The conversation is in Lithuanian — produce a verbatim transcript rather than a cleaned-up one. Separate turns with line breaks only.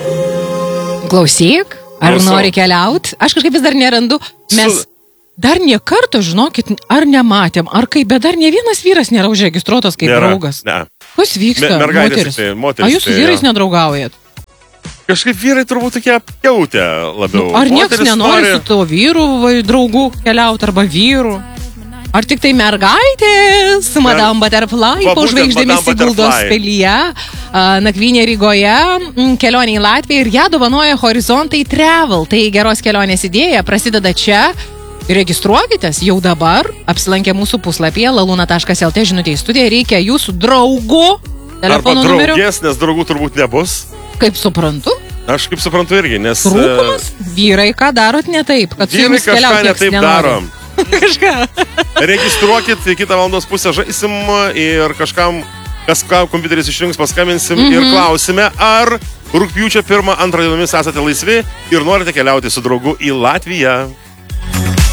Klausyk, ar
Klausau.
nori keliaut? Aš kažkaip vis dar nerandu. Mes
Su-
dar nie kartą, žinokit, ar nematėm, ar kaip, bet dar ne vienas vyras nėra užregistruotas kaip
Nėra.
draugas.
Ne.
Kas vyksta?
Me- mergaitės
moteris?
tiktai, moterys
A jūs su
tai,
vyrais
jo.
nedraugaujat?
Kažkaip vyrai turbūt tokie apkiautę labiau.
Ar nieks
Moterys
nenori su to vyru vai, draugu keliauti arba vyru? Ar tik tai mergaitės, Madame Butterfly,
Va,
po
būtent
žvaigždėmis
Madame
įguldos
Butterfly.
pilyje, a, nakvynė Rygoje, m, kelionė į Latviją ir ją dovanoja Horizontai Travel. Tai geros kelionės idėja prasideda čia. Registruokitės jau dabar, apsilankę mūsų puslapyje laluna taškas el tė žinutė į studiją, reikia jūsų draugų
Arba
telefono numeriu.
draugės, nes draugų turbūt nebus.
Kaip suprantu,
Aš kaip suprantu irgi, nes... e,
trūkumas. Vyrai, ką darot ne taip, kad su
Vyrai
jumis
kažką
keliauti
ne
nieks
taip
nenori.
darom.
Kažką.
Registruokit, į kitą valandos pusę žaisim ir kažkam, kas ką kompiuteris išrinks, paskambinsim
Mhm.
ir klausime, ar rugpjūčio pirmą, antrą dienomis esate laisvi ir norite keliauti su draugu į Latviją.